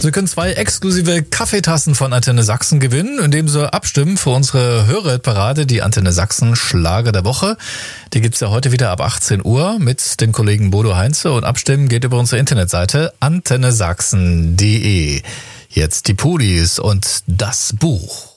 Sie können 2 exklusive Kaffeetassen von Antenne Sachsen gewinnen, indem Sie abstimmen für unsere Hörerparade, die Antenne Sachsen Schlager der Woche. Die gibt's ja heute wieder ab 18 Uhr mit dem Kollegen Bodo Heinze und abstimmen geht über unsere Internetseite antennesachsen.de. Jetzt die Pudis und das Buch.